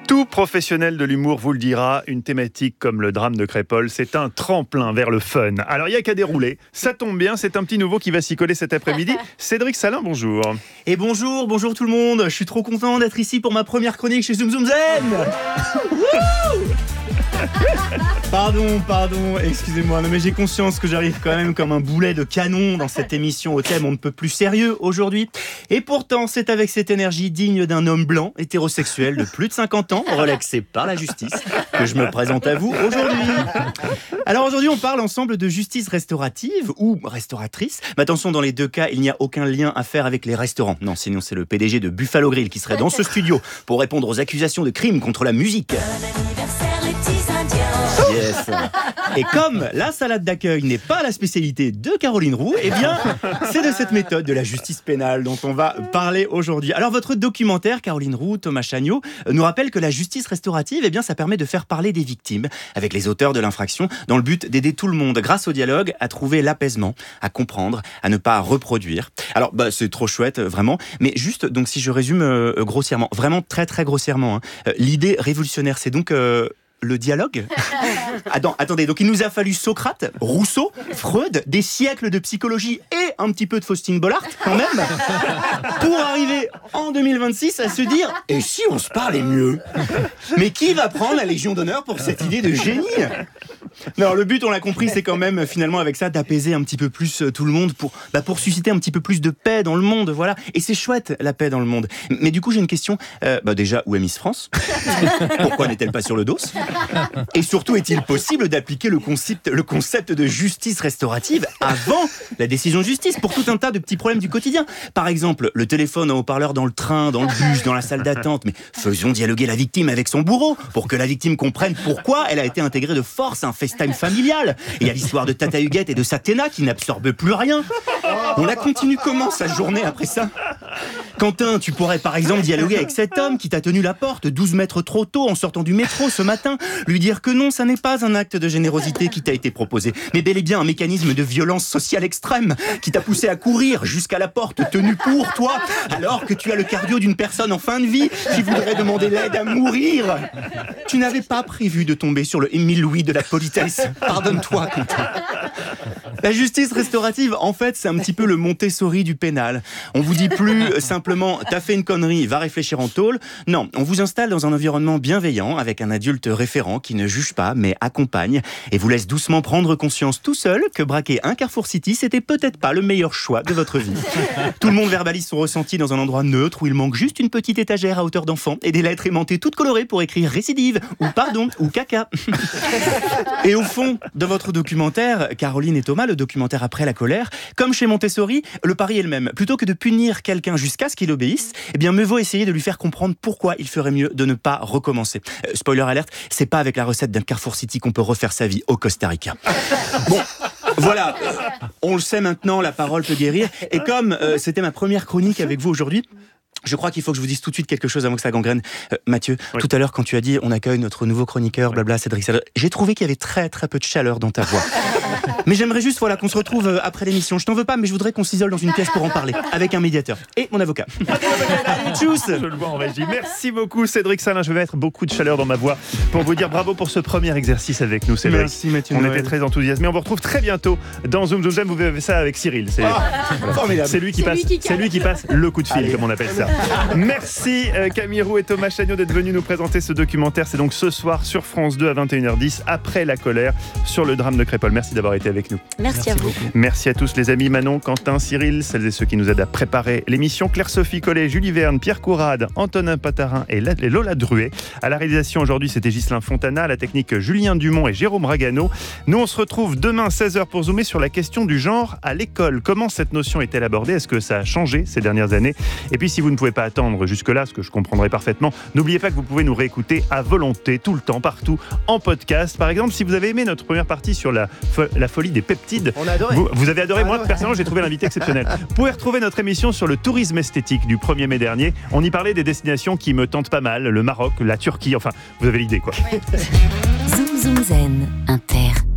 Tout professionnel de l'humour vous le dira, une thématique comme le drame de Crépol, c'est un tremplin vers le fun. Alors il n'y a qu'à dérouler, ça tombe bien, c'est un petit nouveau qui va s'y coller cet après-midi. Cédric Salin, bonjour. Et bonjour tout le monde, je suis trop content d'être ici pour ma première chronique chez Zoom Zoom Zen. Pardon, excusez-moi, non mais j'ai conscience que j'arrive quand même comme un boulet de canon dans cette émission au thème on ne peut plus sérieux aujourd'hui. Et pourtant, c'est avec cette énergie digne d'un homme blanc, hétérosexuel de plus de 50 ans, relaxé par la justice, que je me présente à vous aujourd'hui. Alors aujourd'hui, on parle ensemble de justice restaurative ou restauratrice. Mais attention, dans les deux cas, il n'y a aucun lien à faire avec les restaurants. Non, sinon c'est le PDG de Buffalo Grill qui serait dans ce studio pour répondre aux accusations de crime contre la musique. Yes. Et comme la salade d'accueil n'est pas la spécialité de Caroline Roux, eh bien, c'est de cette méthode de la justice pénale dont on va parler aujourd'hui. Alors, votre documentaire, Caroline Roux, Thomas Chagnot, nous rappelle que la justice restaurative, eh bien, ça permet de faire parler des victimes avec les auteurs de l'infraction dans le but d'aider tout le monde, grâce au dialogue, à trouver l'apaisement, à comprendre, à ne pas reproduire. Alors, c'est trop chouette, vraiment. Mais juste, donc, si je résume grossièrement, vraiment très, très grossièrement, l'idée révolutionnaire, c'est donc... le dialogue. Attendez, donc il nous a fallu Socrate, Rousseau, Freud, des siècles de psychologie et un petit peu de Faustin Bollard, quand même, pour arriver en 2026 à se dire « Et si on se parlait mieux ?» Mais qui va prendre la Légion d'honneur pour cette idée de génie ? Non, le but, on l'a compris, c'est quand même, finalement, avec ça, d'apaiser un petit peu plus tout le monde pour susciter un petit peu plus de paix dans le monde, voilà. Et c'est chouette, la paix dans le monde. Mais du coup, j'ai une question. Déjà, où est Miss France ? Pourquoi n'est-elle pas sur le dos ? Et surtout, est-il possible d'appliquer le concept de justice restaurative avant la décision de justice pour tout un tas de petits problèmes du quotidien ? Par exemple, le téléphone en haut-parleur dans le train, dans le bus, dans la salle d'attente. Mais faisons dialoguer la victime avec son bourreau pour que la victime comprenne pourquoi elle a été intégrée de force à un FaceTime familial. Il y a l'histoire de Tata Huguette et de Satena qui n'absorbe plus rien. On la continue comment sa journée après ça ? Quentin, tu pourrais par exemple dialoguer avec cet homme qui t'a tenu la porte 12 mètres trop tôt en sortant du métro ce matin, lui dire que non, ça n'est pas un acte de générosité qui t'a été proposé, mais bel et bien un mécanisme de violence sociale extrême qui t'a poussé à courir jusqu'à la porte tenue pour toi, alors que tu as le cardio d'une personne en fin de vie qui voudrait demander l'aide à mourir. Tu n'avais pas prévu de tomber sur le Émile Louis de la politesse. Pardonne-toi, Quentin. La justice restaurative, en fait, c'est un petit peu le Montessori du pénal. On vous dit plus simplement « t'as fait une connerie, va réfléchir en tôle ». Non, on vous installe dans un environnement bienveillant avec un adulte référent qui ne juge pas mais accompagne et vous laisse doucement prendre conscience tout seul que braquer un Carrefour City, c'était peut-être pas le meilleur choix de votre vie. Tout le monde verbalise son ressenti dans un endroit neutre où il manque juste une petite étagère à hauteur d'enfant et des lettres aimantées toutes colorées pour écrire récidive ou pardon ou caca. Et au fond de votre documentaire, Caroline et Thomas, le documentaire Après la colère, comme chez Montessori, le pari est le même. Plutôt que de punir quelqu'un jusqu'à ce qu'il obéisse, eh bien mieux vaut essayer de lui faire comprendre pourquoi il ferait mieux de ne pas recommencer. Spoiler alerte, c'est pas avec la recette d'un Carrefour City qu'on peut refaire sa vie au Costa Rica. Bon, voilà, on le sait maintenant, la parole peut guérir. Et comme c'était ma première chronique avec vous aujourd'hui, je crois qu'il faut que je vous dise tout de suite quelque chose avant que ça gangrène. Mathieu, oui. Tout à l'heure, quand tu as dit on accueille notre nouveau chroniqueur, blabla, Cédric Salin, j'ai trouvé qu'il y avait très très peu de chaleur dans ta voix. Mais j'aimerais juste qu'on se retrouve après l'émission. Je t'en veux pas, mais je voudrais qu'on s'isole dans une pièce pour en parler, avec un médiateur et mon avocat. Allez, tchuss. Je le vois en régie. Merci beaucoup, Cédric Salin. Je vais mettre beaucoup de chaleur dans ma voix pour vous dire bravo pour ce premier exercice avec nous, Cédric. Merci, Mathieu. On était très enthousiasmés. On vous retrouve très bientôt dans Zoom Zoom Zoom. Vous verrez ça avec Cyril. C'est lui qui passe le coup de fil, comme on appelle ça. Merci Camille Roux et Thomas Chagnot d'être venus nous présenter ce documentaire. C'est donc ce soir sur France 2 à 21h10, après la colère, sur le drame de Crépol. Merci d'avoir été avec nous. Merci à vous. Merci à tous les amis, Manon, Quentin, Cyril, celles et ceux qui nous aident à préparer l'émission, Claire-Sophie Collet, Julie Verne, Pierre Courade, Antonin Patarin et Lola Druet. À la réalisation aujourd'hui, c'était Ghislain Fontana, à la technique Julien Dumont et Jérôme Ragano. Nous, on se retrouve demain 16h pour zoomer sur la question du genre à l'école. Comment cette notion est-elle abordée ? Est-ce que ça a changé ces dernières années ? Et puis si vous ne pouvez pas attendre jusque-là, ce que je comprendrai parfaitement, n'oubliez pas que vous pouvez nous réécouter à volonté, tout le temps, partout, en podcast. Par exemple, si vous avez aimé notre première partie sur la folie des peptides, on a adoré. Vous avez adoré. Moi, personnellement, j'ai trouvé l'invité exceptionnel. Vous pouvez retrouver notre émission sur le tourisme esthétique du 1er mai dernier. On y parlait des destinations qui me tentent pas mal, le Maroc, la Turquie, enfin, vous avez l'idée, quoi. Zoom Zoom Zen, Inter.